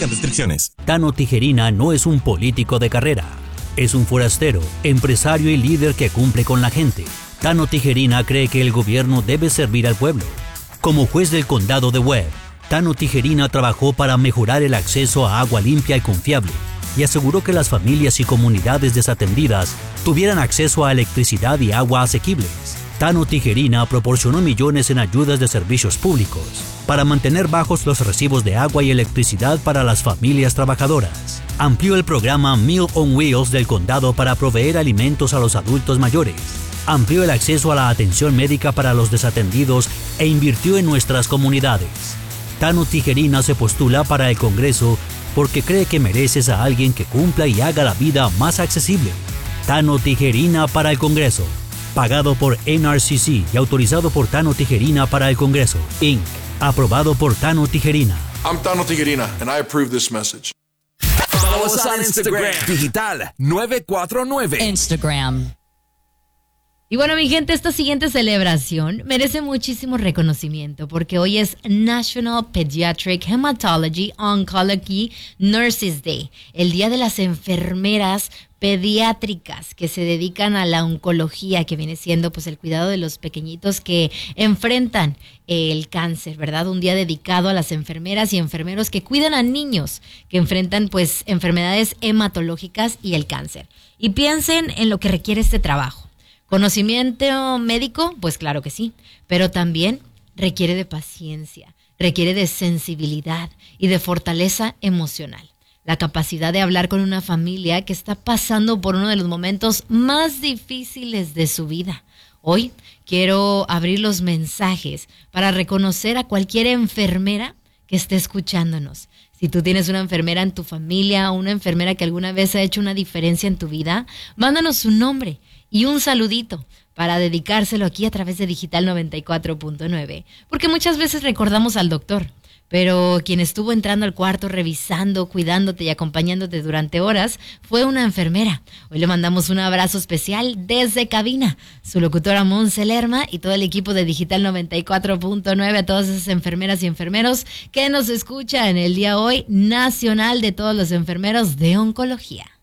Aplican restricciones. Tano Tijerina no es un político de carrera. Es un forastero, empresario y líder que cumple con la gente. Tano Tijerina cree que el gobierno debe servir al pueblo. Como juez del condado de Webb, Tano Tijerina trabajó para mejorar el acceso a agua limpia y confiable y aseguró que las familias y comunidades desatendidas tuvieran acceso a electricidad y agua asequibles. Tano Tijerina proporcionó millones en ayudas de servicios públicos para mantener bajos los recibos de agua y electricidad para las familias trabajadoras. Amplió el programa Meal on Wheels del condado para proveer alimentos a los adultos mayores. Amplió el acceso a la atención médica para los desatendidos e invirtió en nuestras comunidades. Tano Tijerina se postula para el Congreso porque cree que mereces a alguien que cumpla y haga la vida más accesible. Tano Tijerina para el Congreso. Pagado por NRCC y autorizado por Tano Tijerina para el Congreso, Inc. Aprobado por Tano Tijerina. I'm Tano Tijerina, and I approve this message. Follow us on Instagram. Digital 949. Instagram. Y bueno, mi gente, esta siguiente celebración merece muchísimo reconocimiento porque hoy es National Pediatric Hematology Oncology Nurses Day, el Día de las Enfermeras Pediátricas que se dedican a la oncología, que viene siendo pues el cuidado de los pequeñitos que enfrentan el cáncer, ¿verdad? Un día dedicado a las enfermeras y enfermeros que cuidan a niños que enfrentan pues enfermedades hematológicas y el cáncer. Y piensen en lo que requiere este trabajo. ¿Conocimiento médico? Pues claro que sí, pero también requiere de paciencia, requiere de sensibilidad y de fortaleza emocional. La capacidad de hablar con una familia que está pasando por uno de los momentos más difíciles de su vida. Hoy quiero abrir los mensajes para reconocer a cualquier enfermera que esté escuchándonos. Si tú tienes una enfermera en tu familia o una enfermera que alguna vez ha hecho una diferencia en tu vida, mándanos su nombre y un saludito para dedicárselo aquí a través de Digital 94.9. Porque muchas veces recordamos al doctor, pero quien estuvo entrando al cuarto, revisando, cuidándote y acompañándote durante horas fue una enfermera. Hoy le mandamos un abrazo especial desde cabina. Su locutora Monse Lerma y todo el equipo de Digital 94.9, a todas esas enfermeras y enfermeros que nos escuchan el día hoy nacional de todos los enfermeros de oncología.